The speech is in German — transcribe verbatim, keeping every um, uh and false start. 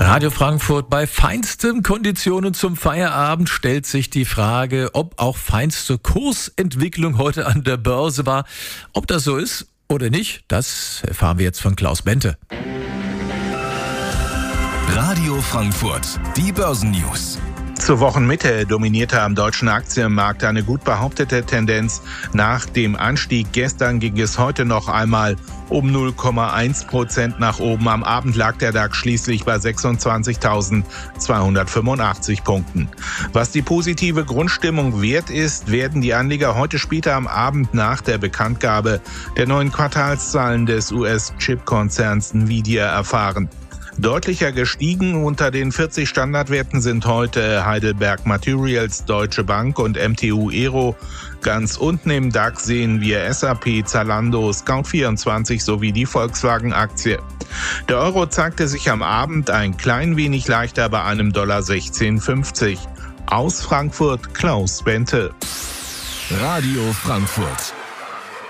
Radio Frankfurt, bei feinsten Konditionen zum Feierabend stellt sich die Frage, ob auch feinste Kursentwicklung heute an der Börse war. Ob das so ist oder nicht, das erfahren wir jetzt von Klaus Bente. Radio Frankfurt, die Börsennews. Zur Wochenmitte dominierte am deutschen Aktienmarkt eine gut behauptete Tendenz. Nach dem Anstieg gestern ging es heute noch einmal um null Komma eins Prozent nach oben. Am Abend lag der DAX schließlich bei sechsundzwanzigtausendzweihundertfünfundachtzig Punkten. Was die positive Grundstimmung wert ist, werden die Anleger heute später am Abend nach der Bekanntgabe der neuen Quartalszahlen des U S-Chip-Konzerns Nvidia erfahren. Deutlicher gestiegen unter den vierzig Standardwerten sind heute Heidelberg Materials, Deutsche Bank und M T U Aero. Ganz unten im DAX sehen wir S A P, Zalando, Scout vierundzwanzig sowie die Volkswagen-Aktie. Der Euro zeigte sich am Abend ein klein wenig leichter bei einem Dollar sechzehn fünfzig. Aus Frankfurt, Klaus Bente. Radio Frankfurt.